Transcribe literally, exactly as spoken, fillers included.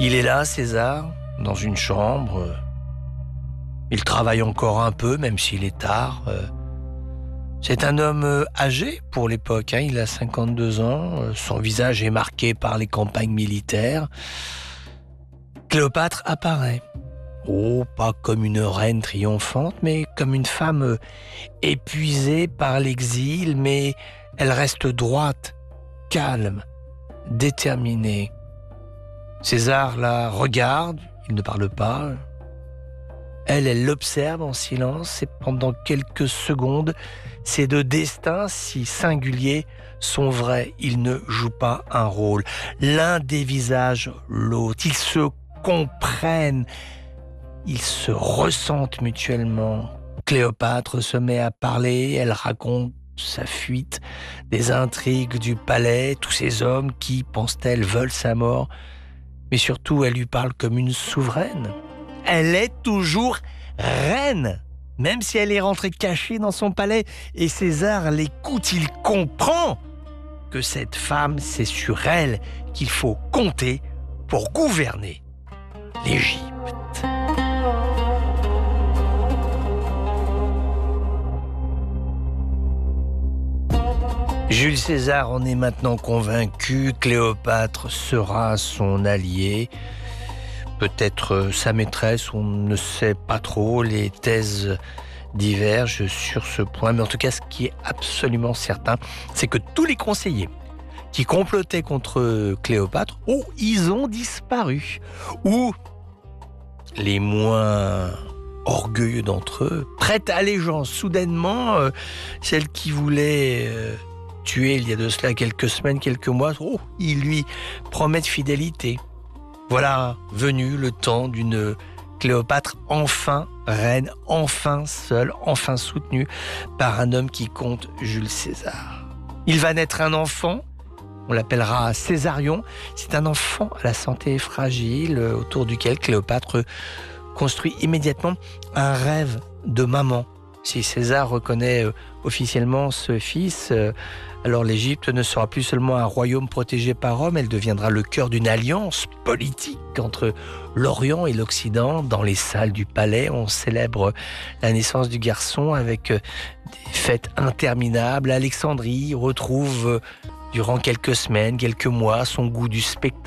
Il est là, César, dans une chambre. Il travaille encore un peu, même s'il est tard. C'est un homme âgé pour l'époque, hein. Il a cinquante-deux ans. Son visage est marqué par les campagnes militaires. Cléopâtre apparaît. Oh, pas comme une reine triomphante, mais comme une femme épuisée par l'exil, mais elle reste droite, calme, déterminée. César la regarde, il ne parle pas. Elle, elle l'observe en silence et pendant quelques secondes, ces deux destins si singuliers sont vrais. Ils ne jouent pas un rôle. L'un dévisage l'autre. Ils se comprennent. Ils se ressentent mutuellement. Cléopâtre se met à parler. Elle raconte sa fuite, des intrigues du palais, tous ces hommes qui, pense-t-elle, veulent sa mort. Mais surtout, elle lui parle comme une souveraine. Elle est toujours reine, même si elle est rentrée cachée dans son palais. Et César l'écoute, il comprend que cette femme, c'est sur elle qu'il faut compter pour gouverner l'Égypte. Jules César en est maintenant convaincu, Cléopâtre sera son allié. Peut-être sa maîtresse, on ne sait pas trop, les thèses divergent sur ce point. Mais en tout cas, ce qui est absolument certain, c'est que tous les conseillers qui complotaient contre Cléopâtre, oh, ils ont disparu. Ou les moins orgueilleux d'entre eux prêtent allégeance. Soudainement, euh, celle qui voulait euh, tuer il y a de cela quelques semaines, quelques mois, oh, ils lui promettent fidélité. Voilà venu le temps d'une Cléopâtre enfin reine, enfin seule, enfin soutenue par un homme qui compte, Jules César. Il va naître un enfant, on l'appellera Césarion. C'est un enfant à la santé fragile autour duquel Cléopâtre construit immédiatement un rêve de maman. Si César reconnaît officiellement ce fils, alors l'Égypte ne sera plus seulement un royaume protégé par Rome, elle deviendra le cœur d'une alliance politique entre l'Orient et l'Occident. Dans les salles du palais, on célèbre la naissance du garçon avec des fêtes interminables. Alexandrie retrouve durant quelques semaines, quelques mois, son goût du spectacle.